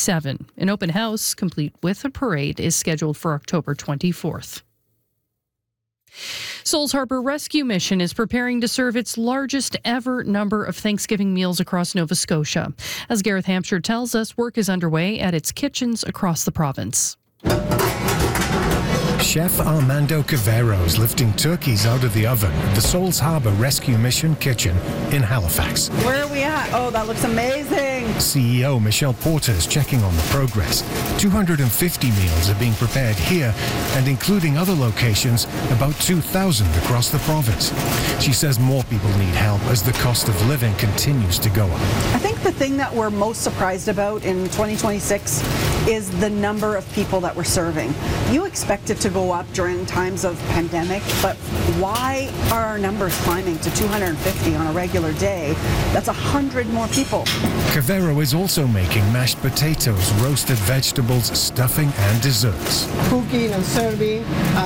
27. An open house, complete with a parade, is scheduled for October 24th. Souls Harbor Rescue Mission is preparing to serve its largest ever number of Thanksgiving meals across Nova Scotia. As Gareth Hampshire tells us, work is underway at its kitchens across the province. Chef Armando Cavero is lifting turkeys out of the oven at the Souls Harbor Rescue Mission kitchen in Halifax. Where are we at? Oh, that looks amazing. CEO Michelle Porter is checking on the progress. 250 meals are being prepared here, and including other locations, about 2,000 across the province. She says more people need help as the cost of living continues to go up. I think the thing that we're most surprised about in 2026 is the number of people that we're serving. You expect it to go up during times of pandemic, but why are our numbers climbing to 250 on a regular day? That's 100 more people. Cavero is also making mashed potatoes, roasted vegetables, stuffing, and desserts. Cooking and serving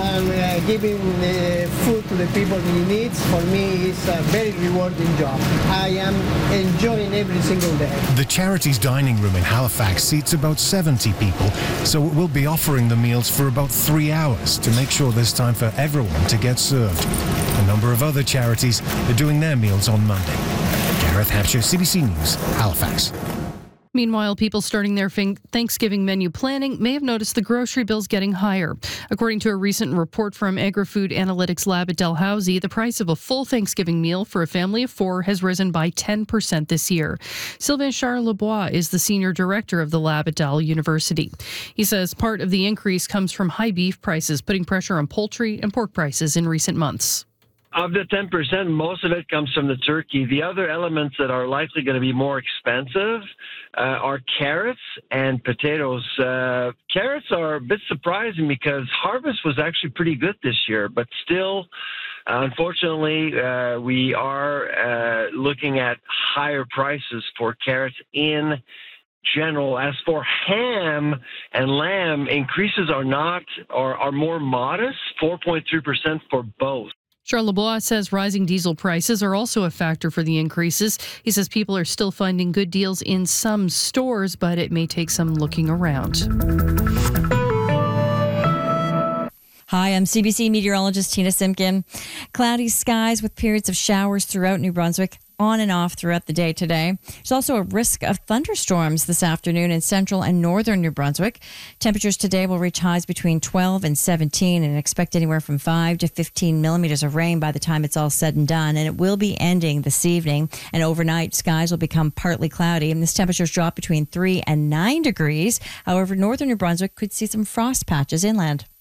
and giving food to the people who need, for me, is a very rewarding job. I am enjoying every single day. The charity's dining room in Halifax seats about 70 people, so it will be offering the meals for about 3 hours to make sure there's time for everyone to get served. A number of other charities are doing their meals on Monday. Gareth Hampshire, CBC News, Halifax. Meanwhile, people starting their Thanksgiving menu planning may have noticed the grocery bills getting higher. According to a recent report from Agri-Food Analytics Lab at Dalhousie, the price of a full Thanksgiving meal for a family of 4 has risen by 10% this year. Sylvain Charlebois is the senior director of the lab at Dal University. He says part of the increase comes from high beef prices, putting pressure on poultry and pork prices in recent months. Of the 10%, most of it comes from the turkey. The other elements that are likely going to be more expensive are carrots and potatoes. Carrots are a bit surprising because harvest was actually pretty good this year, but still, unfortunately, we are looking at higher prices for carrots in general. As for ham and lamb, increases are more modest, 4.3% for both. Charlebois says rising diesel prices are also a factor for the increases. He says people are still finding good deals in some stores, but it may take some looking around. Hi, I'm CBC meteorologist Tina Simpkin. Cloudy skies with periods of showers throughout New Brunswick, on and off throughout the day today. There's also a risk of thunderstorms this afternoon in central and northern New Brunswick. Temperatures today will reach highs between 12 and 17 and expect anywhere from 5 to 15 millimeters of rain by the time it's all said and done. And it will be ending this evening. And overnight, skies will become partly cloudy. And this temperatures drop between 3 and 9 degrees. However, northern New Brunswick could see some frost patches inland.